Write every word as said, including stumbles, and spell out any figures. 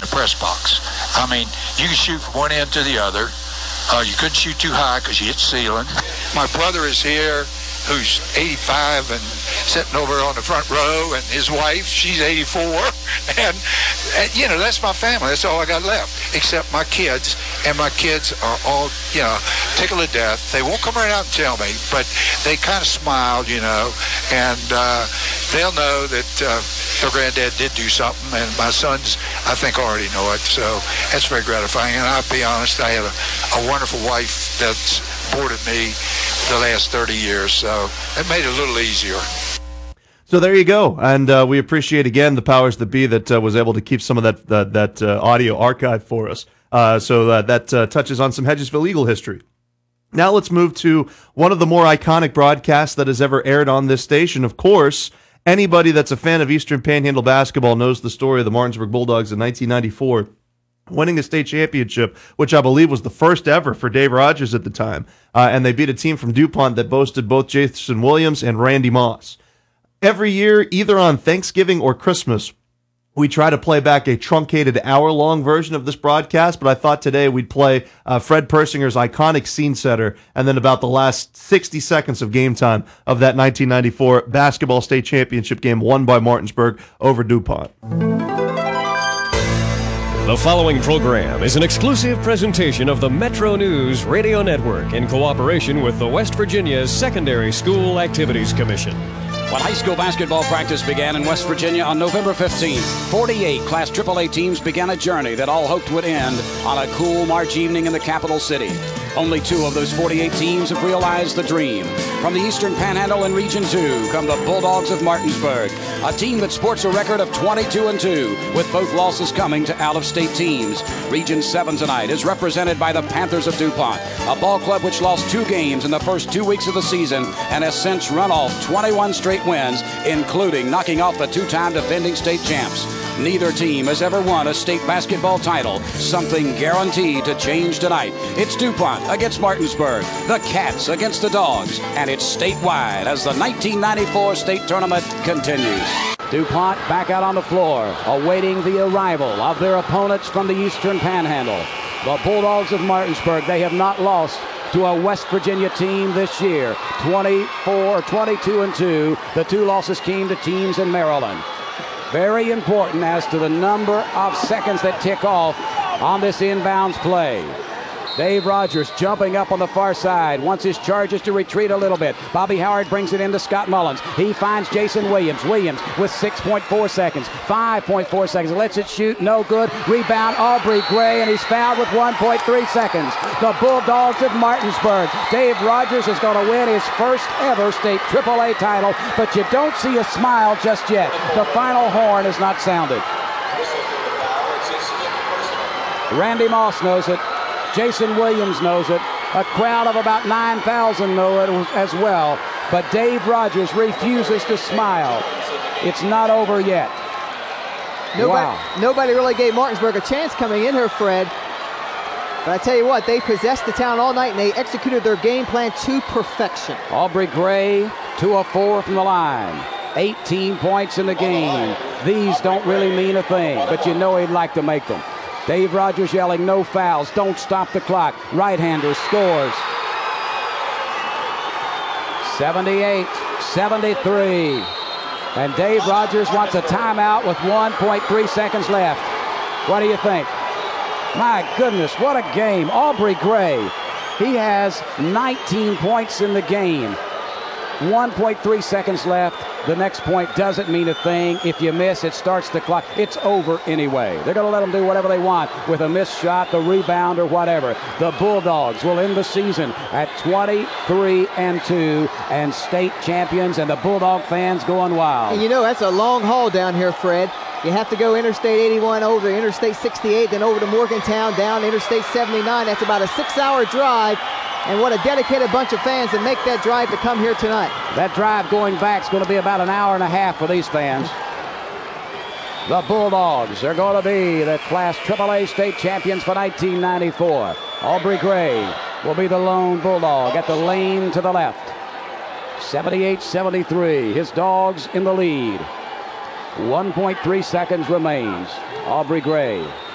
the press box. I mean, you could shoot from one end to the other. Uh, you couldn't shoot too high because you hit the ceiling. My brother is here, who's eighty-five and sitting over on the front row, and his wife, she's eighty-four, and, and you know, that's my family. That's all I got left, except my kids, and my kids are all, you know, tickled to death. They won't come right out and tell me, but they kind of smiled, you know, and uh, they'll know that uh, their granddad did do something, and my sons, I think, already know it, so that's very gratifying. And I'll be honest, I have a, a wonderful wife that's supported me the last thirty years, so it made it a little easier. So there you go, and uh, we appreciate again the powers that be that uh, was able to keep some of that that, that uh, audio archived for us. Uh, so that, that uh, touches on some Hedgesville Eagle history. Now let's move to one of the more iconic broadcasts that has ever aired on this station. Of course, anybody that's a fan of Eastern Panhandle basketball knows the story of the Martinsburg Bulldogs in nineteen ninety-four. Winning a state championship, which I believe was the first ever for Dave Rogers at the time. Uh, and they beat a team from DuPont that boasted both Jason Williams and Randy Moss. Every year, either on Thanksgiving or Christmas, we try to play back a truncated hour-long version of this broadcast, but I thought today we'd play uh, Fred Persinger's iconic scene setter and then about the last sixty seconds of game time of that nineteen ninety-four basketball state championship game won by Martinsburg over DuPont. The following program is an exclusive presentation of the Metro News Radio Network in cooperation with the West Virginia Secondary School Activities Commission. When high school basketball practice began in West Virginia on November fifteenth, forty-eight Class triple A teams began a journey that all hoped would end on a cool March evening in the capital city. Only two of those forty-eight teams have realized the dream. From the Eastern Panhandle in Region two come the Bulldogs of Martinsburg, a team that sports a record of twenty-two and two, with both losses coming to out-of-state teams. Region seven tonight is represented by the Panthers of DuPont, a ball club which lost two games in the first two weeks of the season and has since run off twenty-one straight wins, including knocking off the two-time defending state champs. Neither team has ever won a state basketball title, something guaranteed to change tonight. It's DuPont against Martinsburg, the Cats against the Dogs, and it's statewide as the nineteen ninety-four state tournament continues. DuPont back out on the floor, awaiting the arrival of their opponents from the Eastern Panhandle. The Bulldogs of Martinsburg, they have not lost to a West Virginia team this year. twenty-four, twenty-two and two. The two losses came to teams in Maryland. Very important as to the number of seconds that tick off on this inbounds play. Dave Rogers jumping up on the far side, wants his Chargers to retreat a little bit. Bobby Howard brings it into Scott Mullins. He finds Jason Williams. Williams with six point four seconds, five point four seconds. Lets it shoot, no good. Rebound, Aubrey Gray, and he's fouled with one point three seconds. The Bulldogs of Martinsburg. Dave Rogers is going to win his first ever state triple A title, but you don't see a smile just yet. The final horn is not sounded. Randy Moss knows it. Jason Williams knows it. A crowd of about nine thousand know it as well. But Dave Rogers refuses to smile. It's not over yet. Nobody, wow. Nobody really gave Martinsburg a chance coming in here, Fred. But I tell you what, they possessed the town all night, and they executed their game plan to perfection. Aubrey Gray, two of four from the line. eighteen points in the game. These don't really mean a thing, but you know he'd like to make them. Dave Rogers yelling, no fouls, don't stop the clock. Right-hander scores. seventy-eight seventy-three. And Dave Rogers wants a timeout with one point three seconds left. What do you think? My goodness, what a game. Aubrey Gray, he has nineteen points in the game. one point three seconds left. The next point doesn't mean a thing. If you miss, it starts the clock. It's over anyway. They're going to let them do whatever they want with a missed shot, the rebound, or whatever. The Bulldogs will end the season at twenty-three and two and state champions, and the Bulldog fans going wild. And you know, that's a long haul down here, Fred. You have to go Interstate eighty-one over to Interstate sixty-eight, then over to Morgantown, down Interstate seventy-nine. That's about a six-hour drive. And what a dedicated bunch of fans that make that drive to come here tonight. That drive going back is going to be about an hour and a half for these fans. The Bulldogs are going to be the Class triple A state champions for nineteen ninety-four. Aubrey Gray will be the lone Bulldog at the lane to the left. seventy-eight seventy-three. His Dogs in the lead. one point three seconds remains. Aubrey Gray